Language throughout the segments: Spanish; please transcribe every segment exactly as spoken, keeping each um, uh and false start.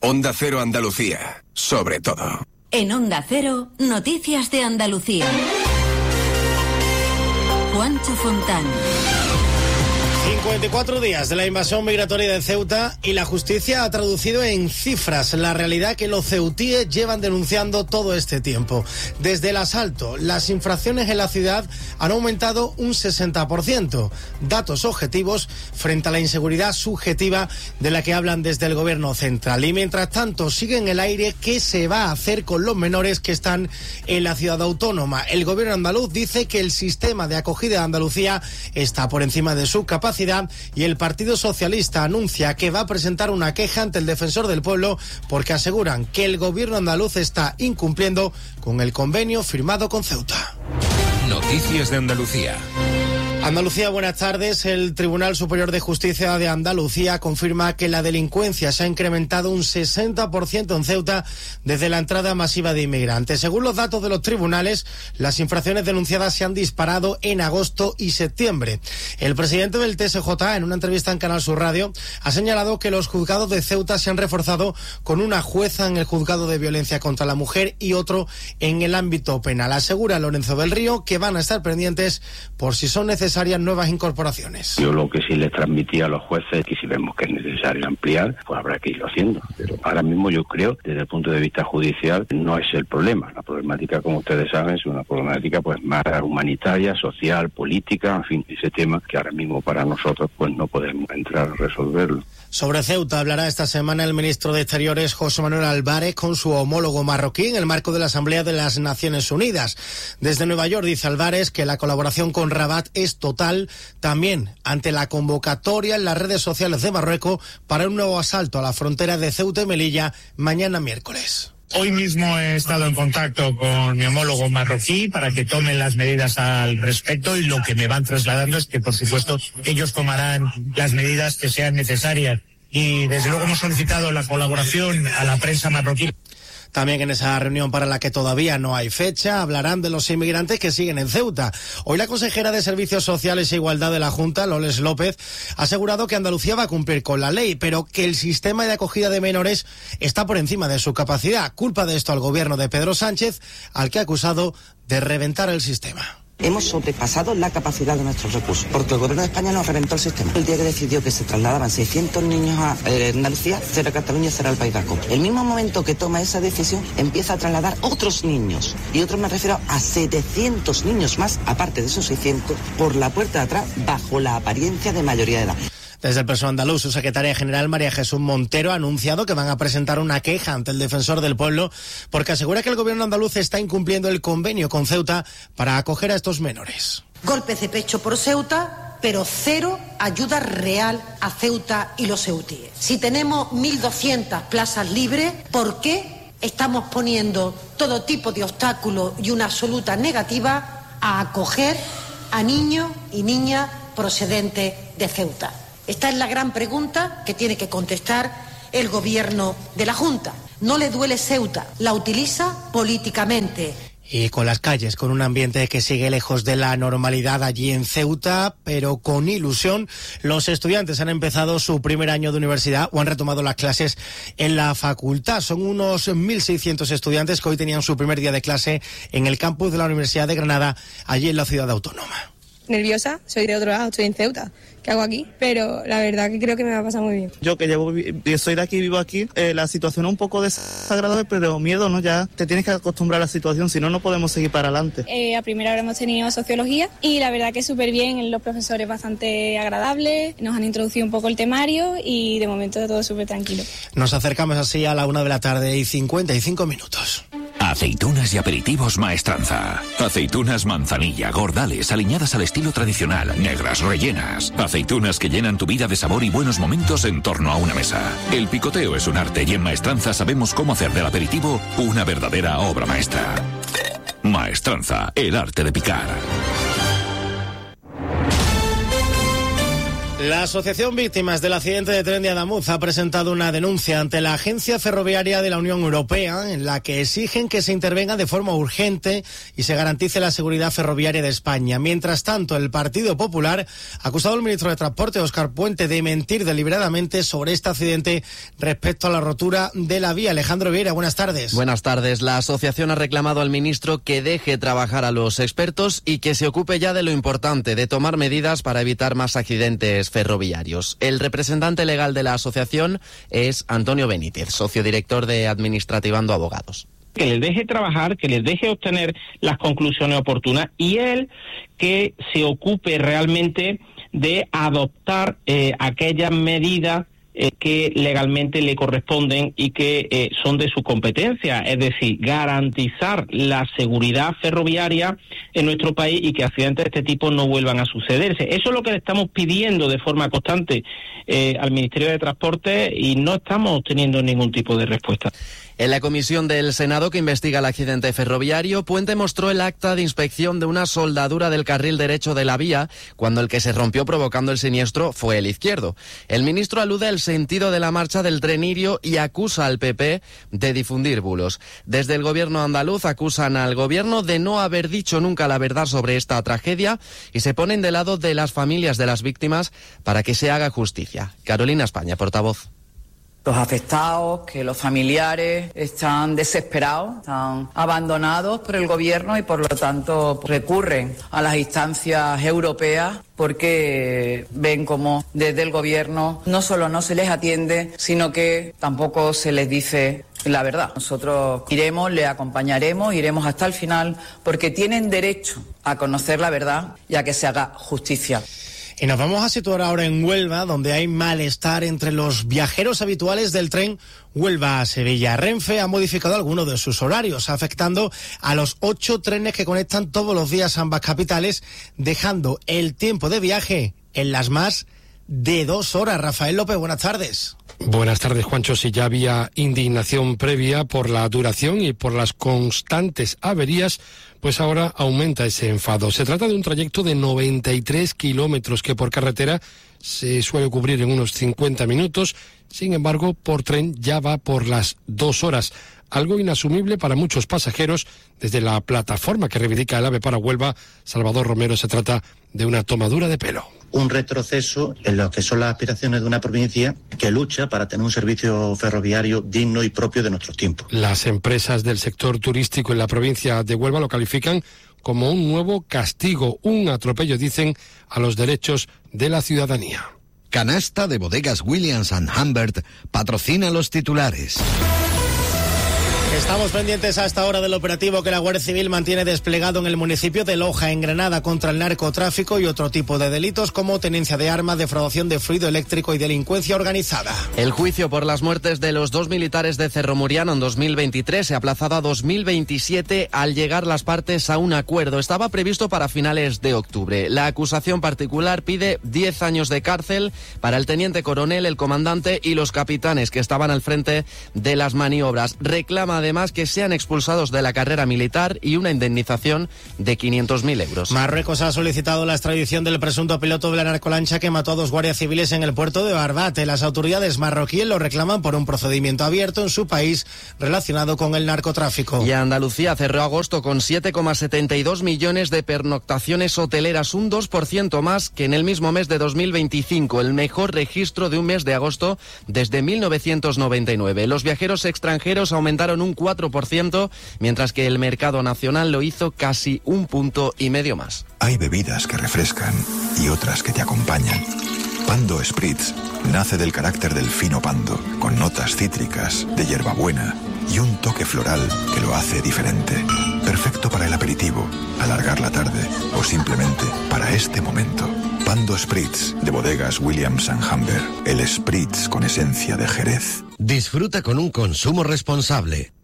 Onda Cero Andalucía, sobre todo. En Onda Cero, noticias de Andalucía. Juancho Fontán. cincuenta y cuatro días de la invasión migratoria de Ceuta y la justicia ha traducido en cifras la realidad que los ceutíes llevan denunciando todo este tiempo. Desde el asalto, las infracciones en la ciudad han aumentado un sesenta por ciento. Datos objetivos frente a la inseguridad subjetiva de la que hablan desde el gobierno central. Y mientras tanto, sigue en el aire qué se va a hacer con los menores que están en la ciudad autónoma. El gobierno andaluz dice que el sistema de acogida de Andalucía está por encima de su capacidad y el Partido Socialista anuncia que va a presentar una queja ante el Defensor del Pueblo porque aseguran que el gobierno andaluz está incumpliendo con el convenio firmado con Ceuta. Noticias de Andalucía. Andalucía, buenas tardes. El Tribunal Superior de Justicia de Andalucía confirma que la delincuencia se ha incrementado un sesenta por ciento en Ceuta desde la entrada masiva de inmigrantes. Según los datos de los tribunales, las infracciones denunciadas se han disparado en agosto y septiembre. El presidente del T S J, en una entrevista en Canal Sur Radio, ha señalado que los juzgados de Ceuta se han reforzado con una jueza en el juzgado de violencia contra la mujer y otro en el ámbito penal. Asegura Lorenzo del Río que van a estar pendientes por si son necesarias nuevas incorporaciones. Yo lo que sí les transmití a los jueces, que si vemos que es necesario ampliar, pues habrá que irlo haciendo. Pero ahora mismo yo creo, desde el punto de vista judicial, no es el problema. La problemática, como ustedes saben, es una problemática pues más humanitaria, social, política, en fin, ese tema que ahora mismo para nosotros pues no podemos entrar a resolverlo. Sobre Ceuta hablará esta semana el ministro de Exteriores José Manuel Álvarez con su homólogo marroquí en el marco de la Asamblea de las Naciones Unidas. Desde Nueva York dice Álvarez que la colaboración con Rabat es total, también ante la convocatoria en las redes sociales de Marruecos para un nuevo asalto a la frontera de Ceuta y Melilla mañana miércoles. Hoy mismo he estado en contacto con mi homólogo marroquí para que tomen las medidas al respecto y lo que me van trasladando es que, por supuesto, ellos tomarán las medidas que sean necesarias. Y, desde luego, hemos solicitado la colaboración a la prensa marroquí. También en esa reunión para la que todavía no hay fecha, hablarán de los inmigrantes que siguen en Ceuta. Hoy la consejera de Servicios Sociales e Igualdad de la Junta, Loles López, ha asegurado que Andalucía va a cumplir con la ley, pero que el sistema de acogida de menores está por encima de su capacidad. Culpa de esto al gobierno de Pedro Sánchez, al que ha acusado de reventar el sistema. Hemos sobrepasado la capacidad de nuestros recursos, porque el gobierno de España nos reventó el sistema. El día que decidió que se trasladaban seiscientos niños a eh, Andalucía, cero a Cataluña, cero al País Vasco. El mismo momento que toma esa decisión, empieza a trasladar otros niños. Y otros me refiero a setecientos niños más, aparte de esos seiscientos, por la puerta de atrás, bajo la apariencia de mayoría de edad. Desde el P S O E andaluz, su secretaria general María Jesús Montero ha anunciado que van a presentar una queja ante el Defensor del Pueblo porque asegura que el gobierno andaluz está incumpliendo el convenio con Ceuta para acoger a estos menores. Golpes de pecho por Ceuta, pero cero ayuda real a Ceuta y los ceutíes. Si tenemos mil doscientas plazas libres, ¿por qué estamos poniendo todo tipo de obstáculos y una absoluta negativa a acoger a niños y niñas procedentes de Ceuta? Esta es la gran pregunta que tiene que contestar el gobierno de la Junta. No le duele Ceuta, la utiliza políticamente. Y con las calles, con un ambiente que sigue lejos de la normalidad allí en Ceuta, pero con ilusión, los estudiantes han empezado su primer año de universidad o han retomado las clases en la facultad. Son unos mil seiscientos estudiantes que hoy tenían su primer día de clase en el campus de la Universidad de Granada, allí en la ciudad autónoma. Nerviosa, soy de otro lado, estoy en Ceuta. ¿Qué hago aquí? Pero la verdad que creo que me va a pasar muy bien. Yo que llevo, soy de aquí, vivo aquí, eh, la situación es un poco desagradable, pero miedo, ¿no? Ya te tienes que acostumbrar a la situación, si no, no podemos seguir para adelante. Eh, a primera hora hemos tenido sociología y la verdad que súper bien, los profesores bastante agradables, nos han introducido un poco el temario y de momento todo súper tranquilo. Nos acercamos así a la una de la tarde y cincuenta y cinco minutos. Aceitunas y aperitivos Maestranza. Aceitunas manzanilla, gordales, aliñadas al estilo tradicional, negras, rellenas. Aceitunas que llenan tu vida de sabor y buenos momentos en torno a una mesa. El picoteo es un arte y en Maestranza sabemos cómo hacer del aperitivo una verdadera obra maestra. Maestranza, el arte de picar. La Asociación Víctimas del Accidente de Tren de Adamuz ha presentado una denuncia ante la Agencia Ferroviaria de la Unión Europea en la que exigen que se intervenga de forma urgente y se garantice la seguridad ferroviaria de España. Mientras tanto, el Partido Popular ha acusado al ministro de Transporte, Óscar Puente, de mentir deliberadamente sobre este accidente respecto a la rotura de la vía. Alejandro Vieira, buenas tardes. Buenas tardes. La asociación ha reclamado al ministro que deje trabajar a los expertos y que se ocupe ya de lo importante, de tomar medidas para evitar más accidentes ferroviarios. El representante legal de la asociación es Antonio Benítez, socio director de Administrativando Abogados. Que les deje trabajar, que les deje obtener las conclusiones oportunas y él que se ocupe realmente de adoptar eh, aquellas medidas eh, que legalmente le corresponden y que eh, son de su competencia, es decir, garantizar la seguridad ferroviaria en nuestro país y que accidentes de este tipo no vuelvan a sucederse. Eso es lo que le estamos pidiendo de forma constante eh, al Ministerio de Transporte y no estamos obteniendo ningún tipo de respuesta. En la comisión del Senado que investiga el accidente ferroviario, Puente mostró el acta de inspección de una soldadura del carril derecho de la vía, cuando el que se rompió provocando el siniestro fue el izquierdo. El ministro alude al sentido de la marcha del tren Irio y acusa al P P de difundir bulos. Desde el gobierno andaluz acusan al gobierno de no haber dicho nunca la verdad sobre esta tragedia y se ponen del lado de las familias de las víctimas para que se haga justicia. Carolina España, portavoz. Los afectados, que los familiares están desesperados, están abandonados por el gobierno y por lo tanto recurren a las instancias europeas porque ven como desde el gobierno no solo no se les atiende, sino que tampoco se les dice la verdad. Nosotros iremos, le acompañaremos, iremos hasta el final porque tienen derecho a conocer la verdad y a que se haga justicia. Y nos vamos a situar ahora en Huelva, donde hay malestar entre los viajeros habituales del tren Huelva a Sevilla. Renfe ha modificado algunos de sus horarios, afectando a los ocho trenes que conectan todos los días ambas capitales, dejando el tiempo de viaje en las más de dos horas. Rafael López, buenas tardes. Buenas tardes, Juancho. Si ya había indignación previa por la duración y por las constantes averías, pues ahora aumenta ese enfado. Se trata de un trayecto de noventa y tres kilómetros que por carretera se suele cubrir en unos cincuenta minutos. Sin embargo, por tren ya va por las dos horas. Algo inasumible para muchos pasajeros. Desde la plataforma que reivindica el AVE para Huelva, Salvador Romero, se trata de una tomadura de pelo. Un retroceso en lo que son las aspiraciones de una provincia que lucha para tener un servicio ferroviario digno y propio de nuestros tiempos. Las empresas del sector turístico en la provincia de Huelva lo califican como un nuevo castigo, un atropello, dicen, a los derechos de la ciudadanía. Canasta de Bodegas Williams and Humbert patrocina los titulares. Estamos pendientes a esta hora del operativo que la Guardia Civil mantiene desplegado en el municipio de Loja, en Granada, contra el narcotráfico y otro tipo de delitos como tenencia de armas, defraudación de fluido eléctrico y delincuencia organizada. El juicio por las muertes de los dos militares de Cerro Muriano en dos mil veintitrés se ha aplazado a dos mil veintisiete al llegar las partes a un acuerdo. Estaba previsto para finales de octubre. La acusación particular pide diez años de cárcel para el teniente coronel, el comandante y los capitanes que estaban al frente de las maniobras. Reclama además que sean expulsados de la carrera militar y una indemnización de quinientos mil euros. Marruecos ha solicitado la extradición del presunto piloto de la narcolancha que mató a dos guardias civiles en el puerto de Barbate. Las autoridades marroquíes lo reclaman por un procedimiento abierto en su país relacionado con el narcotráfico. Y Andalucía cerró agosto con siete coma setenta y dos millones de pernoctaciones hoteleras, un dos por ciento más que en el mismo mes de dos mil veinticinco, el mejor registro de un mes de agosto desde mil novecientos noventa y nueve. Los viajeros extranjeros aumentaron un cuatro por ciento, mientras que el mercado nacional lo hizo casi un punto y medio más. Hay bebidas que refrescan y otras que te acompañan. Pando Spritz nace del carácter del fino pando, con notas cítricas, de hierbabuena y un toque floral que lo hace diferente. Perfecto para el aperitivo, alargar la tarde o simplemente para este momento. Pando Spritz, de Bodegas Williams and Humbert, el Spritz con esencia de Jerez. Disfruta con un consumo responsable.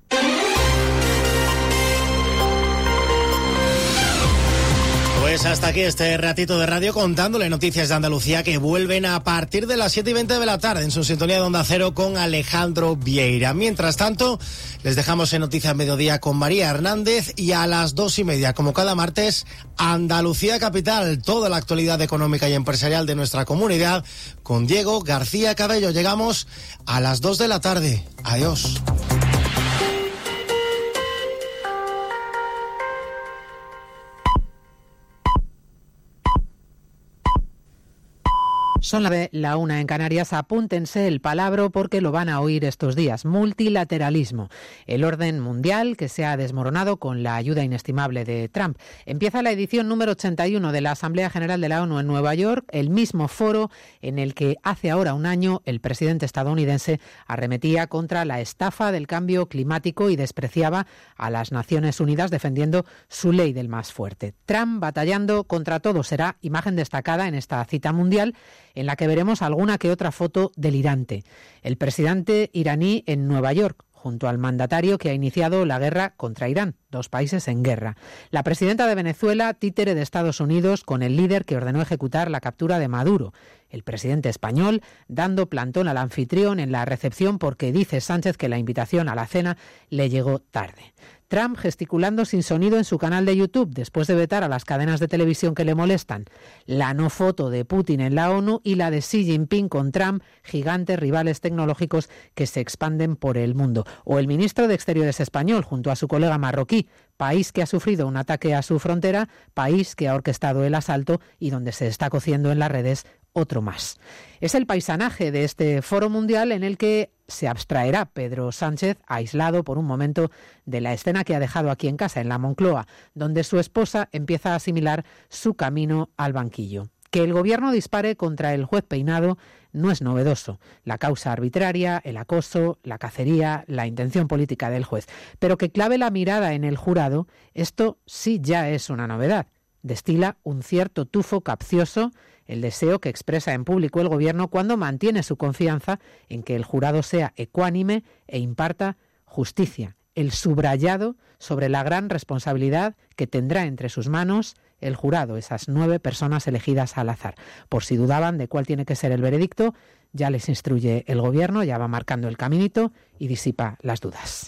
Pues hasta aquí este ratito de radio contándole noticias de Andalucía que vuelven a partir de las siete y veinte de la tarde en su sintonía de Onda Cero con Alejandro Vieira. Mientras tanto, les dejamos en Noticias Mediodía con María Hernández y a las dos y media, como cada martes, Andalucía Capital, toda la actualidad económica y empresarial de nuestra comunidad con Diego García Cabello. Llegamos a las dos de la tarde. Adiós. Son la, la una en Canarias. Apúntense el palabro porque lo van a oír estos días. Multilateralismo. El orden mundial que se ha desmoronado con la ayuda inestimable de Trump. Empieza la edición número ochenta y uno de la Asamblea General de la ONU en Nueva York, el mismo foro en el que hace ahora un año el presidente estadounidense arremetía contra la estafa del cambio climático y despreciaba a las Naciones Unidas defendiendo su ley del más fuerte. Trump batallando contra todo será imagen destacada en esta cita mundial, en la que veremos alguna que otra foto delirante. El presidente iraní en Nueva York, junto al mandatario que ha iniciado la guerra contra Irán, dos países en guerra. La presidenta de Venezuela, títere de Estados Unidos, con el líder que ordenó ejecutar la captura de Maduro. El presidente español dando plantón al anfitrión en la recepción porque dice Sánchez que la invitación a la cena le llegó tarde. Trump gesticulando sin sonido en su canal de YouTube después de vetar a las cadenas de televisión que le molestan. La no foto de Putin en la ONU y la de Xi Jinping con Trump, gigantes rivales tecnológicos que se expanden por el mundo. O el ministro de Exteriores español junto a su colega marroquí, país que ha sufrido un ataque a su frontera, país que ha orquestado el asalto y donde se está cociendo en las redes otro más. Es el paisanaje de este foro mundial en el que se abstraerá Pedro Sánchez, aislado por un momento de la escena que ha dejado aquí en casa, en la Moncloa, donde su esposa empieza a asimilar su camino al banquillo. Que el gobierno dispare contra el juez Peinado no es novedoso. La causa arbitraria, el acoso, la cacería, la intención política del juez. Pero que clave la mirada en el jurado, esto sí ya es una novedad. Destila un cierto tufo capcioso el deseo que expresa en público el gobierno cuando mantiene su confianza en que el jurado sea ecuánime e imparta justicia. El subrayado sobre la gran responsabilidad que tendrá entre sus manos el jurado, esas nueve personas elegidas al azar. Por si dudaban de cuál tiene que ser el veredicto, ya les instruye el gobierno, ya va marcando el caminito y disipa las dudas.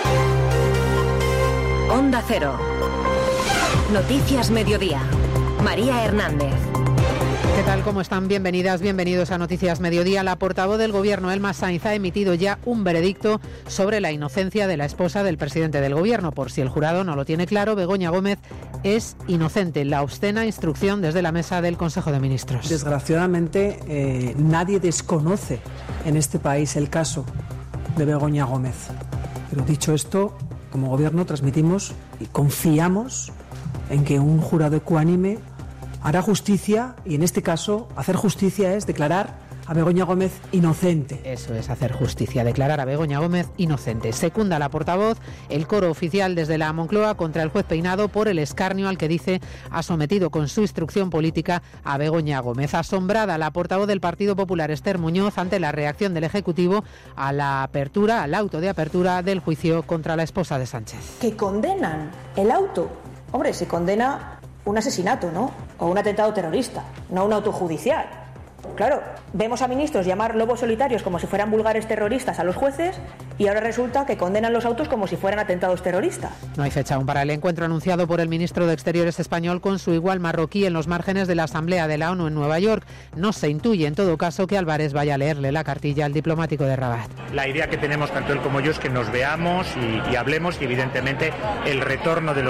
Onda Cero. Noticias Mediodía. María Hernández. ¿Qué tal? ¿Cómo están? Bienvenidas, bienvenidos a Noticias Mediodía. La portavoz del Gobierno, Elma Sainz, ha emitido ya un veredicto sobre la inocencia de la esposa del presidente del Gobierno. Por si el jurado no lo tiene claro, Begoña Gómez es inocente. La obscena instrucción desde la mesa del Consejo de Ministros. Desgraciadamente, eh, nadie desconoce en este país el caso de Begoña Gómez. Pero dicho esto, como Gobierno transmitimos y confiamos en que un jurado ecuánime hará justicia, y en este caso hacer justicia es declarar a Begoña Gómez inocente. Eso es hacer justicia, declarar a Begoña Gómez inocente. Secunda la portavoz el coro oficial desde la Moncloa contra el juez Peinado por el escarnio al que dice ha sometido con su instrucción política a Begoña Gómez. Asombrada la portavoz del Partido Popular, Esther Muñoz, ante la reacción del Ejecutivo a la apertura, al auto de apertura del juicio contra la esposa de Sánchez. Que condenan el auto. Hombre, se condena un asesinato, ¿no? O un atentado terrorista, no un auto judicial. Claro, vemos a ministros llamar lobos solitarios como si fueran vulgares terroristas a los jueces y ahora resulta que condenan los autos como si fueran atentados terroristas. No hay fecha aún para el encuentro anunciado por el ministro de Exteriores español con su igual marroquí en los márgenes de la Asamblea de la ONU en Nueva York. No se intuye, en todo caso, que Álvarez vaya a leerle la cartilla al diplomático de Rabat. La idea que tenemos tanto él como yo es que nos veamos y, y hablemos y evidentemente el retorno de los